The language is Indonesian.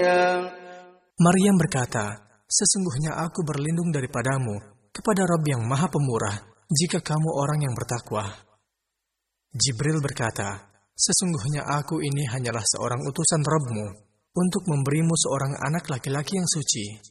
Maryam berkata, sesungguhnya aku berlindung daripadamu kepada Rabb yang Maha Pemurah jika kamu orang yang bertakwa. Jibril berkata, sesungguhnya aku ini hanyalah seorang utusan Rabb-mu untuk memberimu seorang anak laki-laki yang suci.